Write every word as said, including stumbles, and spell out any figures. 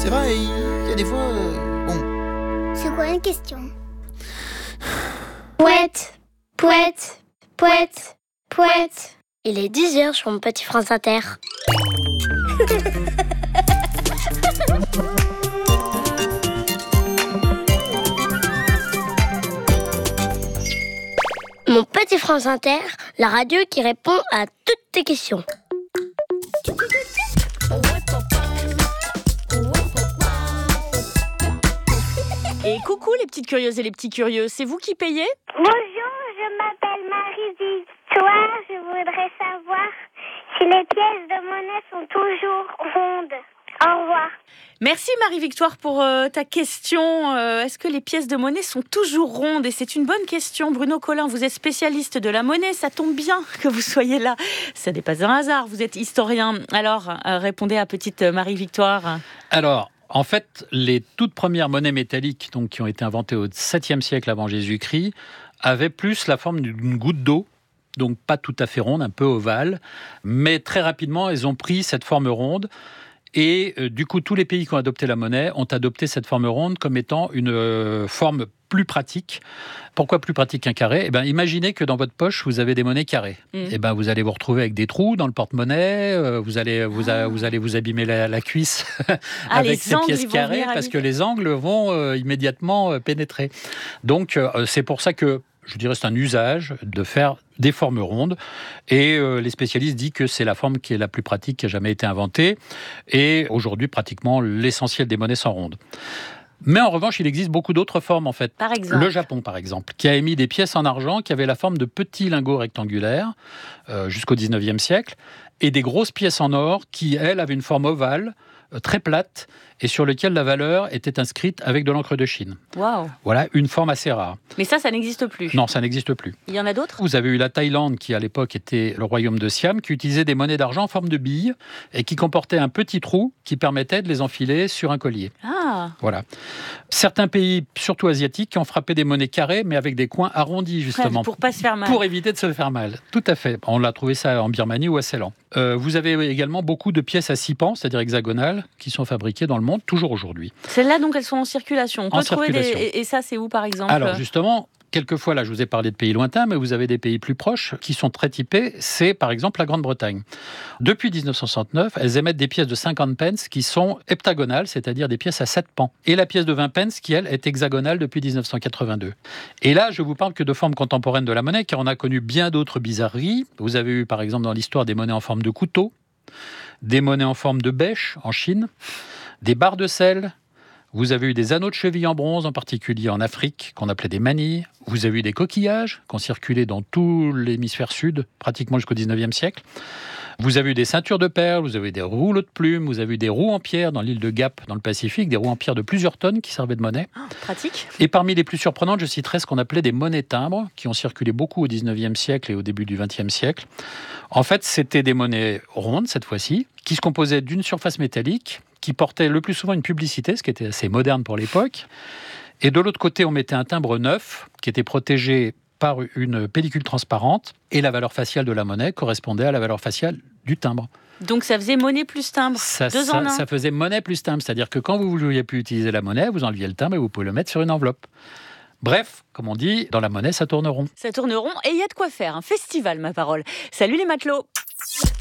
c'est vrai, il y a des fois... euh, bon. C'est quoi une question? Pouette, pouette, pouette, pouette. Il est dix heures sur mon petit France Inter. Mon petit France Inter, la radio qui répond à toutes tes questions. Et coucou les petites curieuses et les petits curieux, c'est vous qui payez? Bonjour, je m'appelle Marie-Victoire. Je voudrais savoir si les pièces de monnaie sont toujours rondes. Au revoir. Merci Marie-Victoire pour euh, ta question. Euh, est-ce que les pièces de monnaie sont toujours rondes? Et c'est une bonne question. Bruno Collin, vous êtes spécialiste de la monnaie. Ça tombe bien que vous soyez là. Ça n'est pas un hasard, vous êtes historien. Alors, euh, répondez à petite Marie-Victoire. Alors, en fait, les toutes premières monnaies métalliques donc, qui ont été inventées au septième siècle avant Jésus-Christ avaient plus la forme d'une goutte d'eau, donc pas tout à fait ronde, un peu ovale. Mais très rapidement, elles ont pris cette forme ronde. Et euh, du coup, tous les pays qui ont adopté la monnaie ont adopté cette forme ronde comme étant une euh, forme plus pratique. Pourquoi plus pratique qu'un carré? Eh ben, imaginez que dans votre poche, vous avez des monnaies carrées. Mmh. Eh ben, vous allez vous retrouver avec des trous dans le porte-monnaie, euh, vous, allez, vous, ah. a, vous allez vous abîmer la, la cuisse ah, avec ces pièces carrées, parce que les angles vont euh, immédiatement euh, pénétrer. Donc, euh, c'est pour ça que je dirais c'est un usage de faire des formes rondes. Et euh, les spécialistes disent que c'est la forme qui est la plus pratique qui a jamais été inventée. Et aujourd'hui, pratiquement, l'essentiel des monnaies sont rondes. Mais en revanche, il existe beaucoup d'autres formes, en fait. Par exemple. Le Japon, par exemple, qui a émis des pièces en argent qui avaient la forme de petits lingots rectangulaires euh, jusqu'au dix-neuvième siècle, et des grosses pièces en or qui, elles, avaient une forme ovale, euh, très plate, et sur lequel la valeur était inscrite avec de l'encre de Chine. Waouh. Voilà, une forme assez rare. Mais ça, ça n'existe plus. Non, ça n'existe plus. Il y en a d'autres? Vous avez eu la Thaïlande, qui à l'époque était le royaume de Siam, qui utilisait des monnaies d'argent en forme de billes et qui comportaient un petit trou qui permettait de les enfiler sur un collier. Ah. Voilà. Certains pays, surtout asiatiques, qui ont frappé des monnaies carrées, mais avec des coins arrondis, justement. Pour pas se faire mal. Pour éviter de se faire mal. Tout à fait. On l'a trouvé ça en Birmanie ou à Ceylan. Euh, vous avez également beaucoup de pièces à six pans, c'est-à-dire hexagonales, qui sont fabriquées dans le monde, toujours aujourd'hui. Celles-là, donc, elles sont en circulation. On peut en trouver circulation. Des... Et ça, c'est où, par exemple? Alors, justement, quelquefois, là, je vous ai parlé de pays lointains, mais vous avez des pays plus proches qui sont très typés. C'est, par exemple, la Grande-Bretagne. Depuis dix-neuf cent soixante-neuf, elles émettent des pièces de cinquante pence qui sont heptagonales, c'est-à-dire des pièces à sept pans. Et la pièce de vingt pence qui, elle, est hexagonale depuis dix-neuf cent quatre-vingt-deux. Et là, je vous parle que de formes contemporaines de la monnaie, car on a connu bien d'autres bizarreries. Vous avez eu, par exemple, dans l'histoire, des monnaies en forme de couteau, des monnaies en forme de bêche en Chine, des barres de sel. Vous avez eu des anneaux de cheville en bronze, en particulier en Afrique, qu'on appelait des manilles. Vous avez eu des coquillages qui ont circulé dans tout l'hémisphère sud, pratiquement jusqu'au dix-neuvième siècle. Vous avez eu des ceintures de perles, vous avez eu des rouleaux de plumes, vous avez eu des roues en pierre dans l'île de Gap, dans le Pacifique, des roues en pierre de plusieurs tonnes qui servaient de monnaie. Oh, pratique. Et parmi les plus surprenantes, je citerai ce qu'on appelait des monnaies timbres, qui ont circulé beaucoup au dix-neuvième siècle et au début du vingtième siècle. En fait, c'était des monnaies rondes, cette fois-ci, qui se composaient d'une surface métallique, qui portait le plus souvent une publicité, ce qui était assez moderne pour l'époque. Et de l'autre côté, on mettait un timbre neuf, qui était protégé par une pellicule transparente, et la valeur faciale de la monnaie correspondait à la valeur faciale du timbre. Donc ça faisait monnaie plus timbre, ça, deux ça, en un. Ça faisait monnaie plus timbre, c'est-à-dire que quand vous ne vouliez plus utiliser la monnaie, vous enleviez le timbre et vous pouvez le mettre sur une enveloppe. Bref, comme on dit, dans la monnaie, ça tourne rond. Ça tourne rond et il y a de quoi faire, un festival, ma parole. Salut les matelots.